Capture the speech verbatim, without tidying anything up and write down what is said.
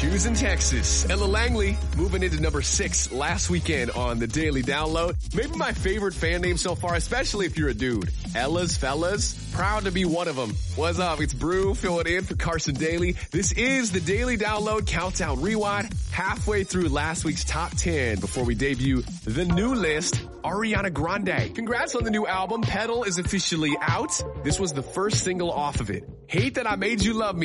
Houston, Texas. Ella Langley moving into number six last weekend on the Daily Download. Maybe my favorite fan name so far, especially if you're a dude. Ella's Fellas. Proud to be one of them. What's up? It's Brew filling in for Carson Daly. This is the Daily Download Countdown Rewind. Halfway through last week's top ten before we debut the new list, Ariana Grande. Congrats on the new album. Pedal is officially out. This was the first single off of it. Hate That I Made You Love Me.